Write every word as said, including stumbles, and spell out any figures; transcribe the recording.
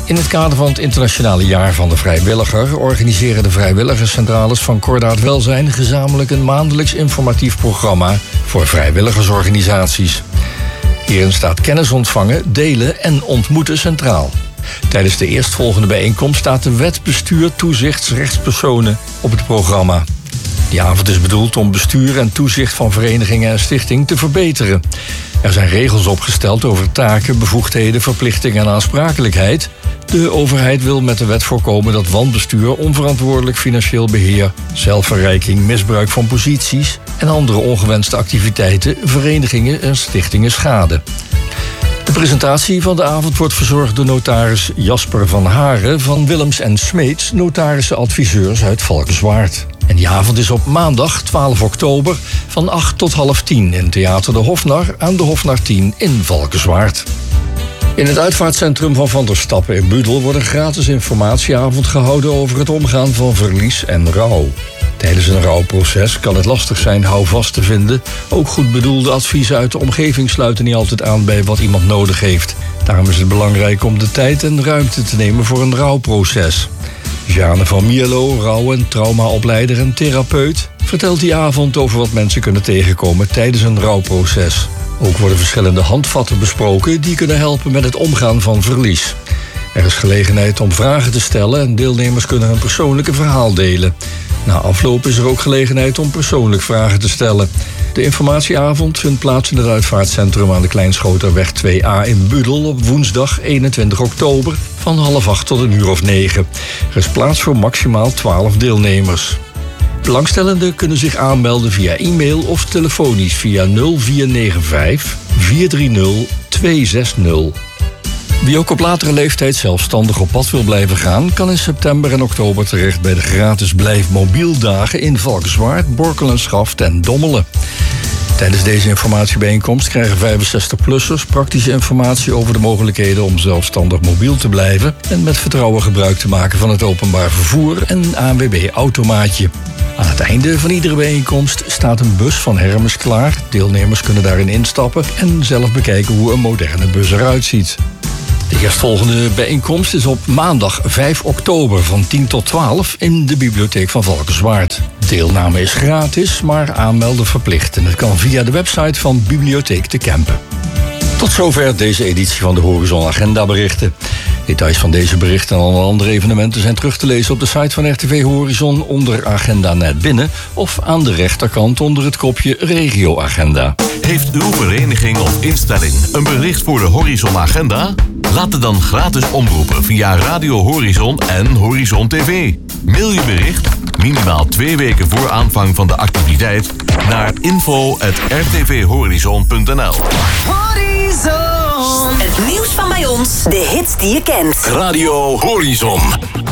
In het kader van het internationale jaar van de vrijwilliger organiseren de vrijwilligerscentrales van Cordaat Welzijn gezamenlijk een maandelijks informatief programma voor vrijwilligersorganisaties. Hierin staat kennis ontvangen, delen en ontmoeten centraal. Tijdens de eerstvolgende bijeenkomst staat de wet bestuur toezichtsrechtspersonen op het programma. Die avond is bedoeld om bestuur en toezicht van verenigingen en stichting te verbeteren. Er zijn regels opgesteld over taken, bevoegdheden, verplichtingen en aansprakelijkheid. De overheid wil met de wet voorkomen dat wanbestuur, onverantwoordelijk financieel beheer, zelfverrijking, misbruik van posities en andere ongewenste activiteiten verenigingen en stichtingen schaden. De presentatie van de avond wordt verzorgd door notaris Jasper van Haren van Willems en Smeets, notarissen adviseurs uit Valkenswaard. En die avond is op maandag twaalf oktober van acht tot half tien in Theater de Hofnar aan de Hofnar tien in Valkenswaard. In het uitvaartcentrum van Van der Stappen in Budel wordt een gratis informatieavond gehouden over het omgaan van verlies en rouw. Tijdens een rouwproces kan het lastig zijn houvast te vinden. Ook goed bedoelde adviezen uit de omgeving sluiten niet altijd aan bij wat iemand nodig heeft. Daarom is het belangrijk om de tijd en ruimte te nemen voor een rouwproces. Jeanne van Mierlo, rouw- en traumaopleider en therapeut, vertelt die avond over wat mensen kunnen tegenkomen tijdens een rouwproces. Ook worden verschillende handvatten besproken die kunnen helpen met het omgaan van verlies. Er is gelegenheid om vragen te stellen en deelnemers kunnen hun persoonlijke verhaal delen. Na afloop is er ook gelegenheid om persoonlijk vragen te stellen. De informatieavond vindt plaats in het uitvaartcentrum aan de Kleinschoterweg twee A in Budel op woensdag eenentwintig oktober van half acht tot een uur of negen. Er is plaats voor maximaal twaalf deelnemers. Belangstellenden kunnen zich aanmelden via e-mail of telefonisch via nul vier negen vijf vier drie nul twee zes nul. Wie ook op latere leeftijd zelfstandig op pad wil blijven gaan, kan in september en oktober terecht bij de gratis Blijf Mobieldagen in Valkenswaard, Borkel, Schaft en Dommelen. Tijdens deze informatiebijeenkomst krijgen vijfenzestig-plussers praktische informatie over de mogelijkheden om zelfstandig mobiel te blijven en met vertrouwen gebruik te maken van het openbaar vervoer en een A N W B-automaatje. Aan het einde van iedere bijeenkomst staat een bus van Hermes klaar. Deelnemers kunnen daarin instappen en zelf bekijken hoe een moderne bus eruit ziet. De eerstvolgende bijeenkomst is op maandag vijf oktober van tien tot twaalf in de bibliotheek van Valkenswaard. Deelname is gratis, maar aanmelden verplicht en het kan via de website van Bibliotheek de Kempen. Tot zover deze editie van de Horizon Agenda berichten. Details van deze berichten en alle andere evenementen zijn terug te lezen op de site van R T V Horizon onder Agenda Net Binnen of aan de rechterkant onder het kopje Regio Agenda. Heeft uw vereniging of instelling een bericht voor de Horizon Agenda? Laat het dan gratis omroepen via Radio Horizon en Horizon T V. Mail je bericht minimaal twee weken voor aanvang van de activiteit naar info at r t v horizon punt n l. Horizon. Het nieuws van bij ons, de hits die je kent. Radio Horizon.